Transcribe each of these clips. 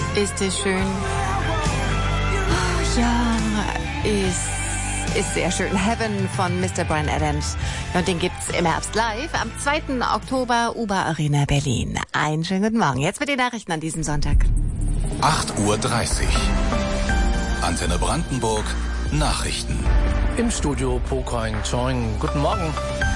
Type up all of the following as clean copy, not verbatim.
Ist es schön? Ja, ist sehr schön. Heaven von Mr. Bryan Adams. Und den gibt's im Herbst live am 2. Oktober, UBA Arena Berlin. Einen schönen guten Morgen. Jetzt mit den Nachrichten an diesem Sonntag. 8:30 Uhr. Antenne Brandenburg. Nachrichten. Im Studio Po Choing. Guten Morgen.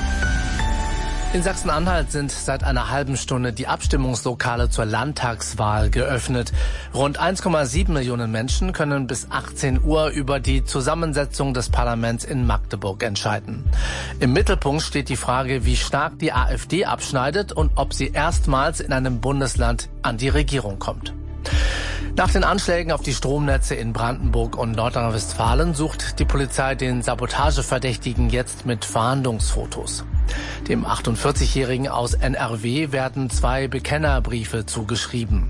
In Sachsen-Anhalt sind seit einer halben Stunde die Abstimmungslokale zur Landtagswahl geöffnet. Rund 1,7 Millionen Menschen können bis 18 Uhr über die Zusammensetzung des Parlaments in Magdeburg entscheiden. Im Mittelpunkt steht die Frage, wie stark die AfD abschneidet und ob sie erstmals in einem Bundesland an die Regierung kommt. Nach den Anschlägen auf die Stromnetze in Brandenburg und Nordrhein-Westfalen sucht die Polizei den Sabotageverdächtigen jetzt mit Fahndungsfotos. Dem 48-Jährigen aus NRW werden 2 Bekennerbriefe zugeschrieben.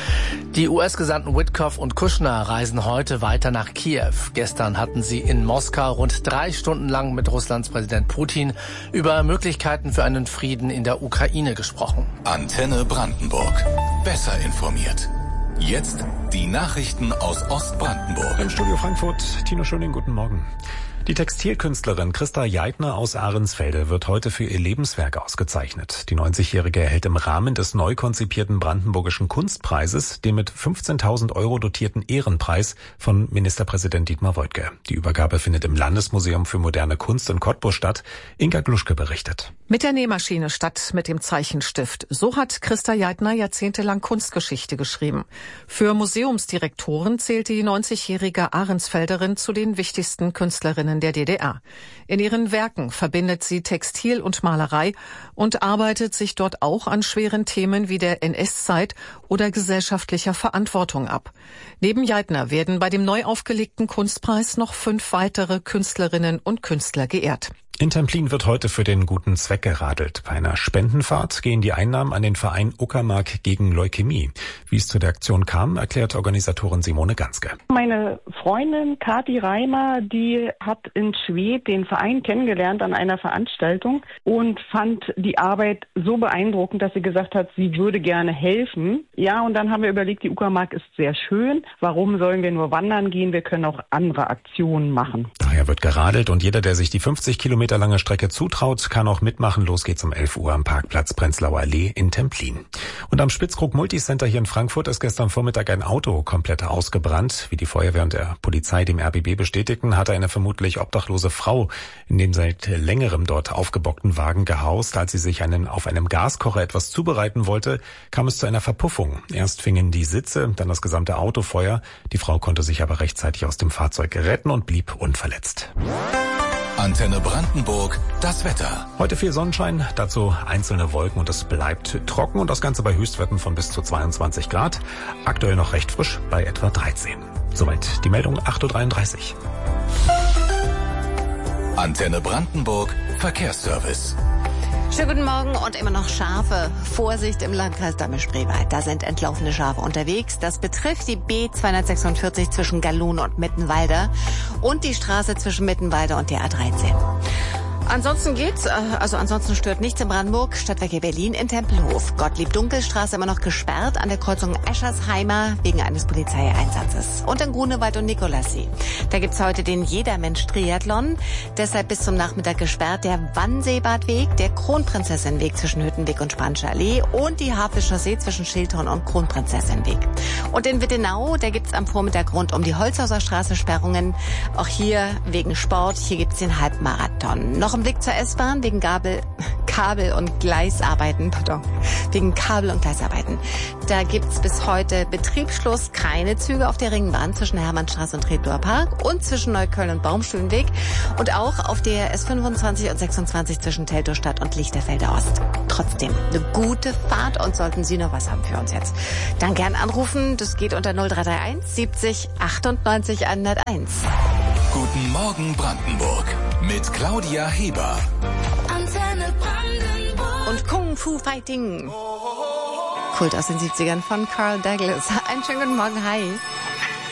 Die US-Gesandten Witkoff und Kushner reisen heute weiter nach Kiew. Gestern hatten sie in Moskau rund 3 Stunden lang mit Russlands Präsident Putin über Möglichkeiten für einen Frieden in der Ukraine gesprochen. Antenne Brandenburg. Besser informiert. Jetzt die Nachrichten aus Ostbrandenburg. Im Studio Frankfurt, Tino Schöning, guten Morgen. Die Textilkünstlerin Christa Jeitner aus Ahrensfelde wird heute für ihr Lebenswerk ausgezeichnet. Die 90-Jährige erhält im Rahmen des neu konzipierten Brandenburgischen Kunstpreises den mit 15.000 € dotierten Ehrenpreis von Ministerpräsident Dietmar Woidke. Die Übergabe findet im Landesmuseum für moderne Kunst in Cottbus statt. Inga Gluschke berichtet. Mit der Nähmaschine statt mit dem Zeichenstift. So hat Christa Jeitner jahrzehntelang Kunstgeschichte geschrieben. Für Museumsdirektoren zählt die 90-jährige Ahrensfelderin zu den wichtigsten Künstlerinnen der DDR. In ihren Werken verbindet sie Textil und Malerei und arbeitet sich dort auch an schweren Themen wie der NS-Zeit oder gesellschaftlicher Verantwortung ab. Neben Jeitner werden bei dem neu aufgelegten Kunstpreis noch 5 weitere Künstlerinnen und Künstler geehrt. In Templin wird heute für den guten Zweck geradelt. Bei einer Spendenfahrt gehen die Einnahmen an den Verein Uckermark gegen Leukämie. Wie es zu der Aktion kam, erklärt Organisatorin Simone Ganske. Meine Freundin Kathi Reimer, die hat in Schwedt den Verein kennengelernt an einer Veranstaltung und fand die Arbeit so beeindruckend, dass sie gesagt hat, sie würde gerne helfen. Ja, und dann haben wir überlegt, die Uckermark ist sehr schön. Warum sollen wir nur wandern gehen? Wir können auch andere Aktionen machen. Daher wird geradelt und jeder, der sich die 50 Kilometer lange Strecke zutraut, kann auch mitmachen. Los geht's um 11 Uhr am Parkplatz Prenzlauer Allee in Templin. Und am Spitzkrug Multicenter hier in Frankfurt ist gestern Vormittag ein Auto komplett ausgebrannt. Wie die Feuerwehr und der Polizei dem RBB bestätigten, hatte eine vermutlich obdachlose Frau in dem seit längerem dort aufgebockten Wagen gehaust. Als sie sich auf einem Gaskocher etwas zubereiten wollte, kam es zu einer Verpuffung. Erst fingen die Sitze, dann das gesamte Auto Feuer. Die Frau konnte sich aber rechtzeitig aus dem Fahrzeug retten und blieb unverletzt. Antenne Brandenburg, das Wetter. Heute viel Sonnenschein, dazu einzelne Wolken und es bleibt trocken und das Ganze bei Höchstwerten von bis zu 22 Grad. Aktuell noch recht frisch bei etwa 13. Soweit die Meldung 8:33 Uhr. Antenne Brandenburg, Verkehrsservice. Schönen guten Morgen und immer noch Schafe. Vorsicht im Landkreis Dahme-Spreewald. Da sind entlaufene Schafe unterwegs. Das betrifft die B246 zwischen Gallun und Mittenwalde und die Straße zwischen Mittenwalde und der A13. Ansonsten ansonsten stört nichts in Brandenburg. Stadtwerke Berlin in Tempelhof. Gottlieb-Dunkelstraße immer noch gesperrt an der Kreuzung Eschersheimer wegen eines Polizeieinsatzes. Und in Grunewald und Nikolassee. Da gibt's heute den Jedermensch-Triathlon. Deshalb bis zum Nachmittag gesperrt der Wannseebadweg, der Kronprinzessinweg zwischen Hüttenweg und Spanische Allee und die Havlischer See zwischen Schildhorn und Kronprinzessinweg. Und in Wittenau, da gibt's am Vormittag rund um die Holzhauser Straße Sperrungen. Auch hier wegen Sport. Hier gibt's den Halbmarathon. Noch ein Blick zur S-Bahn wegen Kabel- und Gleisarbeiten. Da gibt's bis heute Betriebsschluss, keine Züge auf der Ringbahn zwischen Hermannstraße und Treptower Park und zwischen Neukölln und Baumschulenweg und auch auf der S25 und 26 zwischen Teltowstadt und Lichterfelde Ost. Trotzdem eine gute Fahrt und sollten Sie noch was haben für uns jetzt, dann gern anrufen. Das geht unter 0331 70 98 101. Guten Morgen Brandenburg mit Claudia Heber. Antenne Brandenburg. Und Kung Fu Fighting. Kult aus den 70ern von Carl Douglas. Einen schönen guten Morgen, hi.